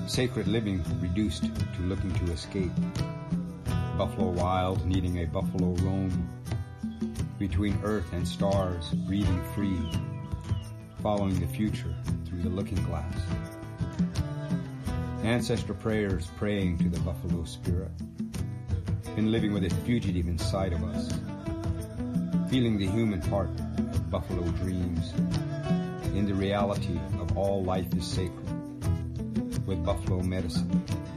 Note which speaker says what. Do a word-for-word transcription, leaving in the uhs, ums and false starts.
Speaker 1: Sacred living reduced to looking to escape. Buffalo wild needing a buffalo roam. Between earth and stars, breathing free. Following the future through the looking glass. Ancestor prayers praying to the buffalo spirit. Been living with a fugitive inside of us. Feeling the human part of buffalo dreams. In the reality of all life is sacred. With buffalo medicine.